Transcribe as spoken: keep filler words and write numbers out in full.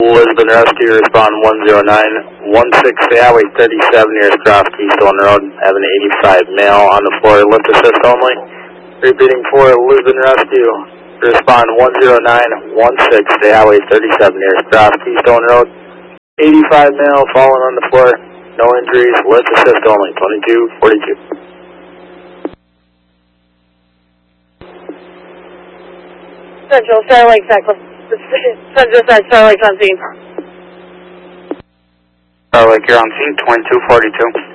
Lisbon Rescue, respond one zero nine one six, Highway thirty-seven near Cross Keystone Road, having an eighty-five male on the floor, lift assist only. Repeating for Lisbon Rescue, respond one zero nine one six, Highway thirty-seven near Cross Keystone Road, eighty-five male fallen on the floor, no injuries, lift assist only, twenty-two forty-two. Central, Star Lake, Central Side, Star Lake on scene. Star Lake, you're on scene, twenty-two forty-two.